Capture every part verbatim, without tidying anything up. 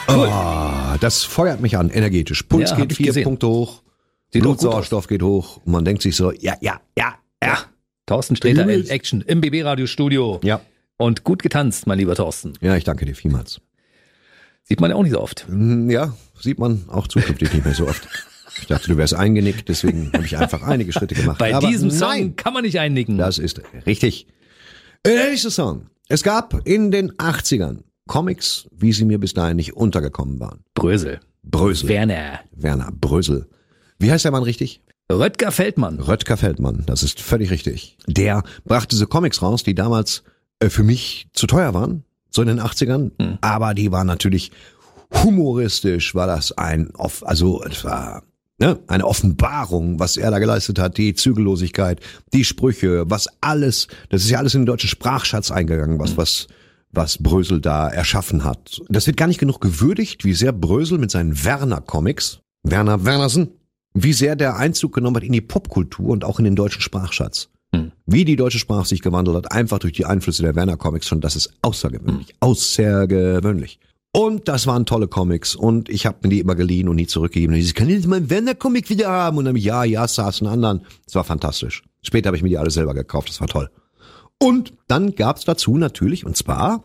Oh, das feuert mich an, energetisch. Puls Ja, hab geht ich vier gesehen. Punkte hoch, Sieht doch gut Blutsauerstoff geht hoch und man denkt sich so, ja, ja, ja, ja. Thorsten Sträter in Übelst. Action im B B-Radio-Studio. Ja, Und gut getanzt, mein lieber Thorsten. ja, ich danke dir vielmals. Sieht man ja auch nicht so oft. Hm, Ja, sieht man auch zukünftig nicht mehr so oft. Ich dachte, du wärst eingenickt, deswegen habe ich einfach einige Schritte gemacht. Bei Aber diesem Song nein, kann man nicht einnicken. das ist richtig. Der nächste Song. Es gab in den achtzigern Comics, wie sie mir bis dahin nicht untergekommen waren. Brösel. Brösel. Werner. Werner Brösel. Wie heißt der Mann richtig? Röttger Feldmann. Röttger Feldmann, das ist völlig richtig. Der brachte diese Comics raus, die damals äh, für mich zu teuer waren, so in den achtzigern, Hm. aber die waren natürlich humoristisch, war das ein, off, also es war ne, eine Offenbarung, was er da geleistet hat, die Zügellosigkeit, die Sprüche, was alles, das ist ja alles in den deutschen Sprachschatz eingegangen, was, was, was Brösel da erschaffen hat. Das wird gar nicht genug gewürdigt, wie sehr Brösel mit seinen Werner-Comics, Werner Wernersen, wie sehr der Einzug genommen hat in die Popkultur und auch in den deutschen Sprachschatz. Hm. Wie die deutsche Sprache sich gewandelt hat, einfach durch die Einflüsse der Werner-Comics schon, das ist außergewöhnlich, außergewöhnlich. Und das waren tolle Comics und ich habe mir die immer geliehen und nie zurückgegeben. Und ich kann jetzt meinen Werner-Comic wieder haben und dann ja, ja, saß einen anderen. Das war fantastisch. Später habe ich mir die alle selber gekauft, das war toll. Und dann gab's dazu natürlich, und zwar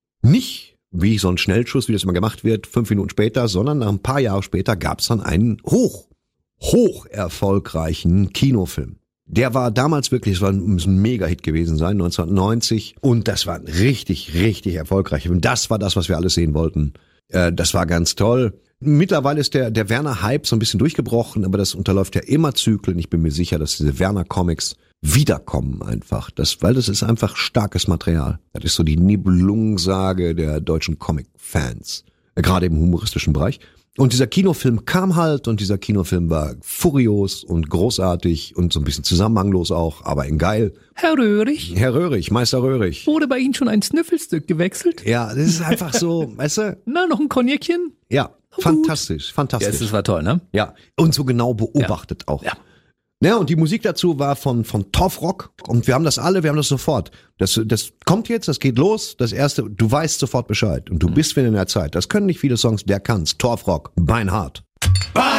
nicht wie so ein Schnellschuss, wie das immer gemacht wird, fünf Minuten später, sondern nach ein paar Jahre später gab's dann einen hoch, hoch erfolgreichen Kinofilm. Der war damals wirklich, es war ein Mega-Hit gewesen sein, neunzehnhundertneunzig. Und das war richtig, richtig erfolgreich. Und das war das, was wir alles sehen wollten. Äh, das war ganz toll. Mittlerweile ist der, der Werner-Hype so ein bisschen durchgebrochen, aber das unterläuft ja immer Zyklen. Ich bin mir sicher, dass diese Werner-Comics wiederkommen einfach. Das, weil das ist einfach starkes Material. Das ist so die Nibelungensage der deutschen Comic-Fans. Äh, gerade im humoristischen Bereich. Und dieser Kinofilm kam halt und dieser Kinofilm war furios und großartig und so ein bisschen zusammenhanglos auch, aber in geil. Herr Röhrig, Herr Röhrig, Meister Röhrig. wurde bei Ihnen schon ein Sniffelstück gewechselt? Ja, das ist einfach so, weißt du? Na, noch ein Cognacchen? Ja, Gut. fantastisch, Ja, fantastisch. das war toll, ne? Ja, und so genau beobachtet auch. Ja. Ja, und die Musik dazu war von, von Torfrock. Und wir haben das alle, wir haben das sofort. Das, das kommt jetzt, das geht los. Das erste, du weißt sofort Bescheid. Und du bist wieder in der Zeit. Das können nicht viele Songs, der kann's. Torfrock, Beinhard.